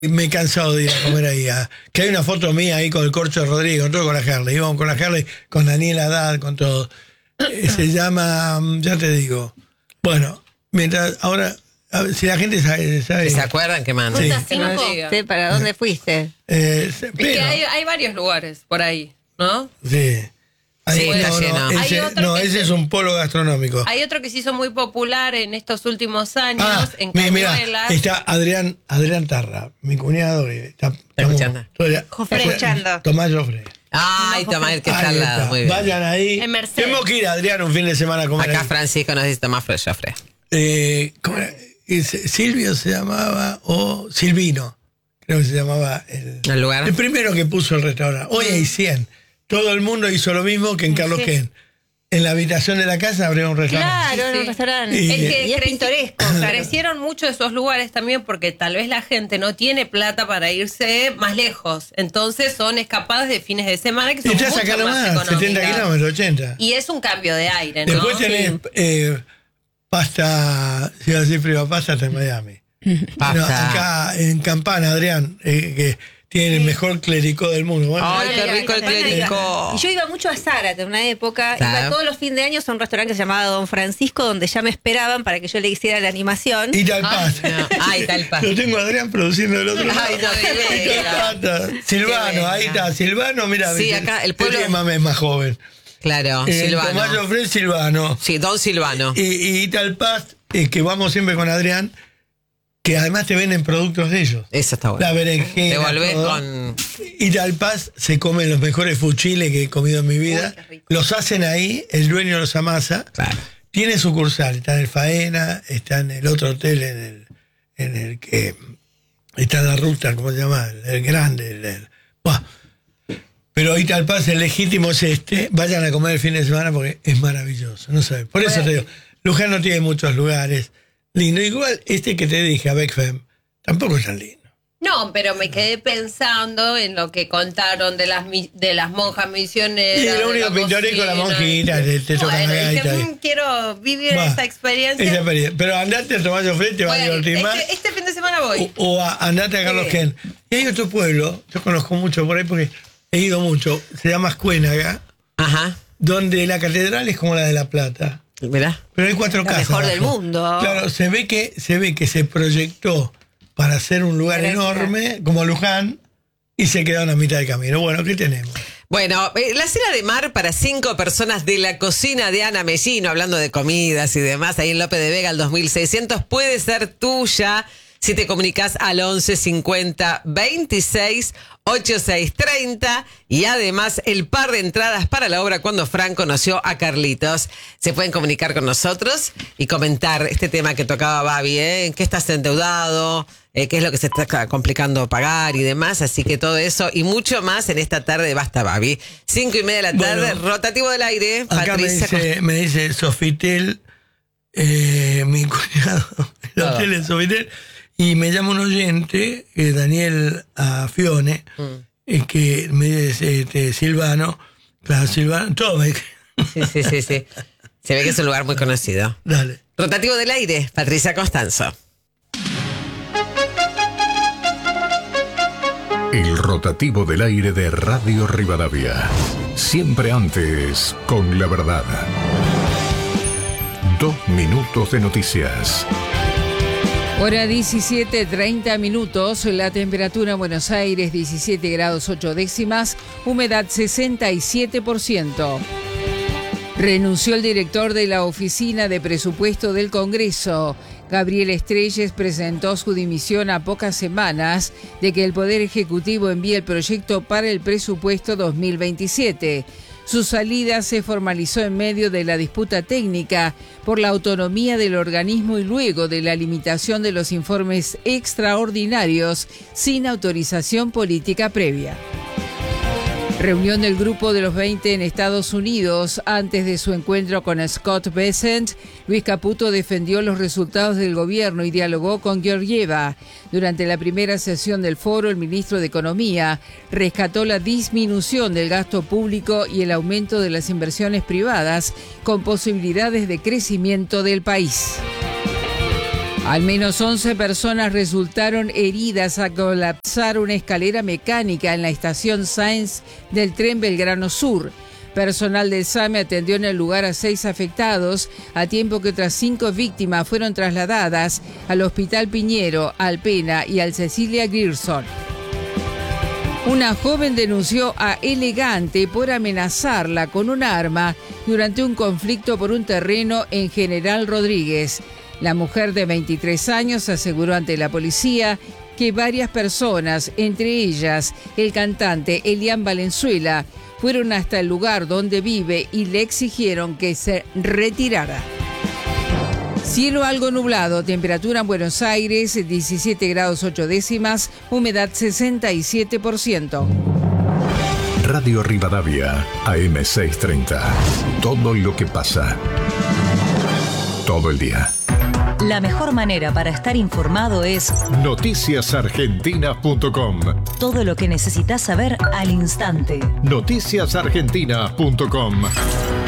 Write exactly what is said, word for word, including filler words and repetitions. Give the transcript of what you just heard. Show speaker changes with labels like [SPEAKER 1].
[SPEAKER 1] Me he cansado de ir a comer ahí. A, que hay una foto mía ahí con el Corcho Rodríguez, con todo con la Harley. Íbamos con la Harley, con Daniel Haddad, con todo. Eh, se llama, ya te digo. Bueno, mientras ahora, a ver, si la gente sabe. sabe
[SPEAKER 2] ¿Se acuerdan que mandan?
[SPEAKER 3] Sí.
[SPEAKER 4] ¿Ruta cinco? ¿Para dónde fuiste?
[SPEAKER 1] Eh,
[SPEAKER 3] Es
[SPEAKER 1] pero,
[SPEAKER 3] que hay, hay varios lugares por ahí, ¿no?
[SPEAKER 1] sí. Ahí,
[SPEAKER 2] Sí, está
[SPEAKER 1] no,
[SPEAKER 2] lleno.
[SPEAKER 1] no,
[SPEAKER 3] Hay
[SPEAKER 1] ese,
[SPEAKER 3] otro
[SPEAKER 1] no,
[SPEAKER 3] que
[SPEAKER 1] ese
[SPEAKER 3] se-
[SPEAKER 1] es un polo gastronómico.
[SPEAKER 3] Hay otro que se hizo muy popular en estos últimos años,
[SPEAKER 1] Ah,
[SPEAKER 3] en
[SPEAKER 1] mi- mira,
[SPEAKER 3] Cañuelas.
[SPEAKER 1] está Adrián, Adrián Tarra, mi cuñado que está, estamos-
[SPEAKER 2] escuchando.
[SPEAKER 1] todavía-
[SPEAKER 4] Jofre. Escuchando.
[SPEAKER 1] Tomás Jofre.
[SPEAKER 2] Ay, toma el que está
[SPEAKER 1] Ahí
[SPEAKER 2] al lado.
[SPEAKER 1] está.
[SPEAKER 2] Muy bien.
[SPEAKER 1] Vayan ahí.
[SPEAKER 3] En Merced.
[SPEAKER 1] Tenemos que ir, Adrián, un fin de semana a comer.
[SPEAKER 2] Acá
[SPEAKER 1] ahí.
[SPEAKER 2] Francisco nos dice Tomás Joffre.
[SPEAKER 1] Eh, ¿cómo era? Es- Silvio se llamaba, o Silvino, creo que se llamaba el,
[SPEAKER 2] ¿El lugar?
[SPEAKER 1] el primero que puso el restaurante. Hoy hay cien. Todo el mundo hizo lo mismo que en Carlos
[SPEAKER 4] Sí.
[SPEAKER 1] Ken. En la habitación de la casa abrió un restaurante.
[SPEAKER 4] Claro, en un
[SPEAKER 3] Sí.
[SPEAKER 4] restaurante.
[SPEAKER 1] Y-
[SPEAKER 3] Es que
[SPEAKER 4] Y es
[SPEAKER 3] creci-
[SPEAKER 4] pintoresco. claro.
[SPEAKER 3] Crecieron mucho esos lugares también porque tal vez la gente no tiene plata para irse más lejos. Entonces son escapadas de fines de semana que
[SPEAKER 1] Y
[SPEAKER 3] son
[SPEAKER 1] estás
[SPEAKER 3] mucho
[SPEAKER 1] acá
[SPEAKER 3] más
[SPEAKER 1] nomás,
[SPEAKER 3] económicas.
[SPEAKER 1] setenta kilómetros, ochenta.
[SPEAKER 3] Y es un cambio de aire, ¿no?
[SPEAKER 1] Después tenés
[SPEAKER 4] Sí.
[SPEAKER 1] eh, pasta, si iba a decir frío pasta, hasta en Miami.
[SPEAKER 2] Pasta.
[SPEAKER 1] No, acá en Campana, Adrián, eh, que tiene el mejor clericó del mundo. Bueno,
[SPEAKER 2] Ay, qué
[SPEAKER 4] Ay,
[SPEAKER 2] rico el
[SPEAKER 4] ay, ay,
[SPEAKER 2] clérico.
[SPEAKER 4] Y yo iba mucho a Zárate en una época,
[SPEAKER 2] Claro.
[SPEAKER 4] iba todos los fines de año a un restaurante que se llamaba Don Francisco, donde ya me esperaban para que yo le hiciera la animación.
[SPEAKER 1] y tal paz.
[SPEAKER 2] No. Ay, tal paz.
[SPEAKER 1] Lo tengo a Adrián produciendo del otro lado.
[SPEAKER 2] Ay, no, qué
[SPEAKER 1] Y tal
[SPEAKER 2] bello.
[SPEAKER 1] pata. Silvano,
[SPEAKER 2] Qué
[SPEAKER 1] ahí
[SPEAKER 2] bello.
[SPEAKER 1] está, Silvano, mira.
[SPEAKER 2] Sí,
[SPEAKER 1] viste,
[SPEAKER 2] acá el pueblo-
[SPEAKER 1] este mame es más joven.
[SPEAKER 2] Claro,
[SPEAKER 1] Eh, Tomás
[SPEAKER 2] Silvano.
[SPEAKER 1] Jofre, Silvano.
[SPEAKER 2] Sí, Don Silvano.
[SPEAKER 1] Y, y tal paz, eh, que vamos siempre con Adrián, que además te venden productos de ellos.
[SPEAKER 2] Eso está
[SPEAKER 1] La
[SPEAKER 2] bueno.
[SPEAKER 1] berenjena.
[SPEAKER 2] Te volvés
[SPEAKER 1] todo.
[SPEAKER 2] con...
[SPEAKER 1] Y tal paz se comen los mejores fuchiles que he comido en mi vida.
[SPEAKER 3] Uy, qué rico.
[SPEAKER 1] Los hacen ahí, el dueño los amasa.
[SPEAKER 2] Claro.
[SPEAKER 1] Tiene sucursal, está en el Faena, está en el otro hotel, en el, en el que está en la ruta, ¿cómo se llama? El, el grande. El, el- Buah. Pero ahí tal paz, el legítimo es este. Vayan a comer el fin de semana porque es maravilloso. No sabes. Por eso
[SPEAKER 3] Bueno.
[SPEAKER 1] te digo, Luján no tiene muchos lugares. Lindo. Igual este que te dije, a Beckfem, tampoco es tan lindo.
[SPEAKER 3] No, pero me quedé pensando en lo que contaron de las mi- de las monjas misioneras.
[SPEAKER 1] Y lo
[SPEAKER 3] de
[SPEAKER 1] único
[SPEAKER 3] la
[SPEAKER 1] pintoresco, la
[SPEAKER 3] cocina.
[SPEAKER 1] monjita, te, te tocan
[SPEAKER 3] Bueno,
[SPEAKER 1] la
[SPEAKER 3] dije,
[SPEAKER 1] gaita ahí.
[SPEAKER 3] "Mm, quiero vivir
[SPEAKER 1] Va,
[SPEAKER 3] esa experiencia.
[SPEAKER 1] esa experiencia. Pero andate a Tomás Jofre, te va a
[SPEAKER 3] Bueno,
[SPEAKER 1] divertir más.
[SPEAKER 3] este, este fin de semana voy.
[SPEAKER 1] O, o a- andate a Carlos
[SPEAKER 3] Sí.
[SPEAKER 1] Ken. Y hay otro pueblo, yo conozco mucho por ahí porque he ido mucho, se llama Ascuénaga,
[SPEAKER 2] Ajá.
[SPEAKER 1] donde la catedral es como la de La Plata.
[SPEAKER 2] Mirá.
[SPEAKER 1] Pero hay cuatro
[SPEAKER 4] Lo
[SPEAKER 1] casas.
[SPEAKER 4] mejor del
[SPEAKER 1] abajo.
[SPEAKER 4] mundo.
[SPEAKER 1] Claro, se ve que se ve que se proyectó para hacer un lugar
[SPEAKER 4] Para
[SPEAKER 1] enorme, como Luján, y se quedaron a mitad de camino. Bueno, ¿qué tenemos?
[SPEAKER 2] Bueno, eh, la cena de mar para cinco personas de la cocina de Ana Mellino, hablando de comidas y demás, ahí en López de Vega, al dos mil seiscientos, puede ser tuya si te comunicas al once cincuenta veintiséis ochenta y seis treinta y además el par de entradas para la obra Cuando Fran conoció a Carlitos. Se pueden comunicar con nosotros y comentar este tema que tocaba Babi, ¿eh? ¿En qué estás endeudado? Eh, ¿Qué es lo que se está complicando pagar y demás? Así que todo eso y mucho más en esta tarde de Basta Babi. Cinco y media de la tarde,
[SPEAKER 1] Bueno,
[SPEAKER 2] rotativo del aire.
[SPEAKER 1] Acá me
[SPEAKER 2] Patricia
[SPEAKER 1] dice, me dice Sofitel, eh, mi cuñado, el
[SPEAKER 2] Ah.
[SPEAKER 1] hotel es Sofitel, y me llama un oyente, eh, Daniel Afione,
[SPEAKER 2] Mm.
[SPEAKER 1] eh, que me dice este, Silvano, claro, Silvano, todo me
[SPEAKER 2] Sí, sí, sí, sí. Se ve que es un lugar muy conocido.
[SPEAKER 1] dale.
[SPEAKER 2] Rotativo del aire, Patricia Constanzo.
[SPEAKER 5] El rotativo del aire de Radio Rivadavia. Siempre antes con la verdad. Dos minutos de noticias.
[SPEAKER 6] Hora diecisiete, treinta minutos, la temperatura en Buenos Aires diecisiete grados ocho décimas, humedad sesenta y siete por ciento. Renunció el director de la Oficina de Presupuesto del Congreso. Gabriel Estrelles presentó su dimisión a pocas semanas de que el Poder Ejecutivo envíe el proyecto para el presupuesto dos mil veintisiete. Su salida se formalizó en medio de la disputa técnica por la autonomía del organismo y luego de la limitación de los informes extraordinarios sin autorización política previa. Reunión del Grupo de los veinte en Estados Unidos. Antes de su encuentro con Scott Bessent, Luis Caputo defendió los resultados del gobierno y dialogó con Georgieva. Durante la primera sesión del foro, el ministro de Economía rescató la disminución del gasto público y el aumento de las inversiones privadas con posibilidades de crecimiento del país. Al menos once personas resultaron heridas al colapsar una escalera mecánica en la estación Sáenz del tren Belgrano Sur. Personal del SAME atendió en el lugar a seis afectados, a tiempo que otras cinco víctimas fueron trasladadas al Hospital Piñero, al Pena y al Cecilia Grierson. Una joven denunció a Elegante por amenazarla con un arma durante un conflicto por un terreno en General Rodríguez. La mujer de veintitrés años aseguró ante la policía que varias personas, entre ellas el cantante Elian Valenzuela, fueron hasta el lugar donde vive y le exigieron que se retirara. Cielo algo nublado, temperatura en Buenos Aires diecisiete grados ocho décimas, humedad sesenta y siete por ciento.
[SPEAKER 5] Radio Rivadavia, A M seiscientos treinta. Todo lo que pasa. Todo el día.
[SPEAKER 7] La mejor manera para estar informado es
[SPEAKER 5] noticias argentinas punto com.
[SPEAKER 7] Todo lo que necesitas saber al instante.
[SPEAKER 5] noticias argentinas punto com.